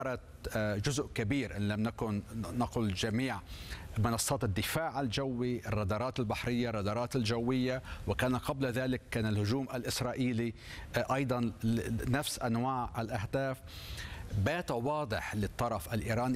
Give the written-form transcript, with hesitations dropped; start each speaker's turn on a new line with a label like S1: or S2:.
S1: جزء كبير إن لم نكن نقل جميع منصات الدفاع الجوي، الرادارات البحرية، الرادارات الجوية، وكان قبل ذلك كان الهجوم الإسرائيلي أيضا نفس أنواع الأهداف. بات واضح للطرف الإيراني